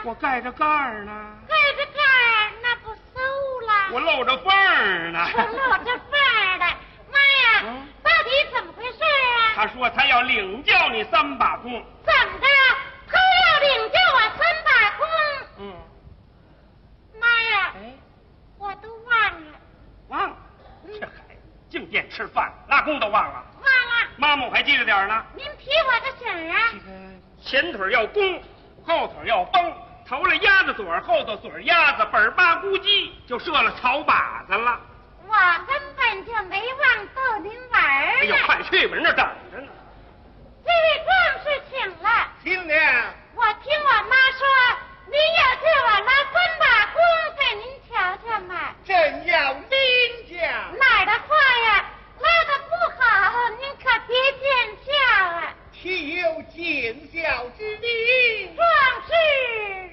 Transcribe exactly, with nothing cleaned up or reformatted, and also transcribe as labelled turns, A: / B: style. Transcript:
A: 我盖着盖儿呢。
B: 盖着盖儿，那不馊了。
A: 我露着缝儿呢。
B: 我露着缝儿的，妈呀！嗯、到底怎么回事啊？
A: 他说他要领教你三把功。
B: 怎么的？他要领教我三把功？
A: 嗯。
B: 妈呀！
A: 哎，
B: 我都忘了。
A: 忘了？这孩子净惦吃饭，拉弓都忘了。
B: 忘了。
A: 妈妈我还记着点呢。
B: 您提我个醒啊！
A: 这个前腿要弓，后腿要绷，头了鸭子嘴，后头嘴鸭子，本儿八咕叽就射了草靶子了。
B: 我根本就没忘逗您玩儿。
A: 哎呦，快去吧，人那等着呢。
B: 这位壮士请了。
C: 新娘。